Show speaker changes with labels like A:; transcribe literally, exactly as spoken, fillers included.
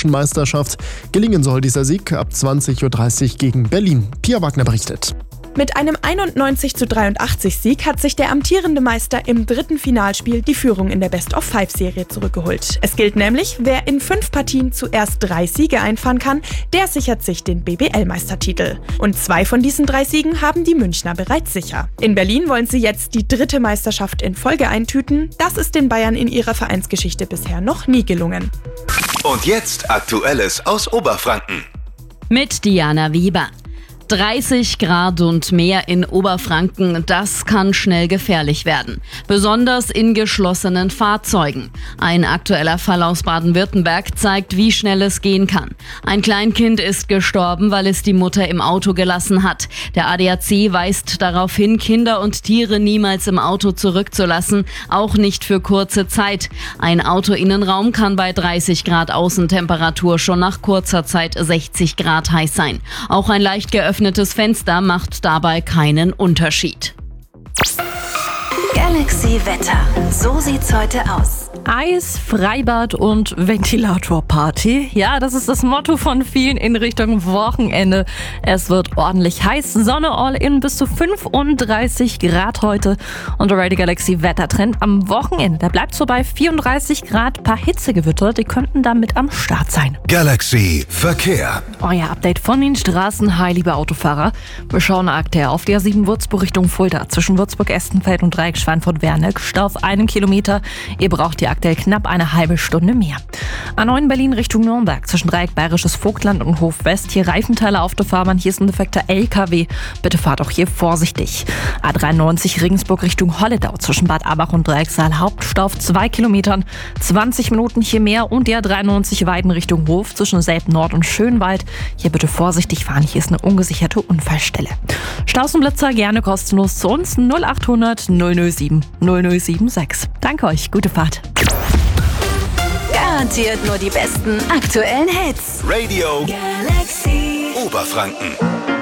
A: Deutschen Meisterschaft. Gelingen soll dieser Sieg ab zwanzig Uhr dreißig gegen Berlin. Pia Wagner berichtet.
B: Mit einem einundneunzig zu dreiundachtzig Sieg hat sich der amtierende Meister im dritten Finalspiel die Führung in der Best-of-Five-Serie zurückgeholt. Es gilt nämlich, wer in fünf Partien zuerst drei Siege einfahren kann, der sichert sich den B B L-Meistertitel. Und zwei von diesen drei Siegen haben die Münchner bereits sicher. In Berlin wollen sie jetzt die dritte Meisterschaft in Folge eintüten. Das ist den Bayern in ihrer Vereinsgeschichte bisher noch nie gelungen.
C: Und jetzt Aktuelles aus Oberfranken.
D: Mit Diana Weber. dreißig Grad und mehr in Oberfranken, das kann schnell gefährlich werden. Besonders in geschlossenen Fahrzeugen. Ein aktueller Fall aus Baden-Württemberg zeigt, wie schnell es gehen kann. Ein Kleinkind ist gestorben, weil es die Mutter im Auto gelassen hat. Der A D A C weist darauf hin, Kinder und Tiere niemals im Auto zurückzulassen, auch nicht für kurze Zeit. Ein Autoinnenraum kann bei dreißig Grad Außentemperatur schon nach kurzer Zeit sechzig Grad heiß sein. Auch ein leicht geöffnetes Fenster macht dabei keinen Unterschied.
E: Galaxy Wetter. So sieht's heute aus.
F: Eis, Freibad und Ventilatorparty. Ja, das ist das Motto von vielen in Richtung Wochenende. Es wird ordentlich heiß. Sonne all in bis zu fünfunddreißig Grad heute. Und der Radio Galaxy Wettertrend am Wochenende. Da bleibt so bei vierunddreißig Grad. Ein paar Hitzegewitter, die könnten damit am Start sein.
C: Galaxy Verkehr.
F: Euer Update von den Straßen. Hi, liebe Autofahrer. Wir schauen aktuell auf der A sieben Würzburg Richtung Fulda. Zwischen Würzburg-Estenfeld und Dreieck Schweinfurt-Werneck. Stau auf einem Kilometer. Ihr braucht die aktuell knapp eine halbe Stunde mehr. A neun Berlin Richtung Nürnberg. Zwischen Dreieck Bayerisches Vogtland und Hof West. Hier Reifenteile auf der Fahrbahn. Hier ist ein defekter L K W. Bitte fahrt auch hier vorsichtig. A dreiundneunzig Regensburg Richtung Holledau. Zwischen Bad Abach und Dreiecksaal Hauptstau auf zwei Kilometern. zwanzig Minuten hier mehr. Und der dreiundneunzig Weiden Richtung Hof. Zwischen Selb Nord und Schönwald. Hier bitte vorsichtig fahren. Hier ist eine ungesicherte Unfallstelle. Staus und Blitzer gerne kostenlos zu uns. null achthundert null null sieben null null sieben sechs. Danke euch. Gute Fahrt.
E: Garantiert nur die besten aktuellen Hits.
C: Radio
E: Galaxy
C: Oberfranken.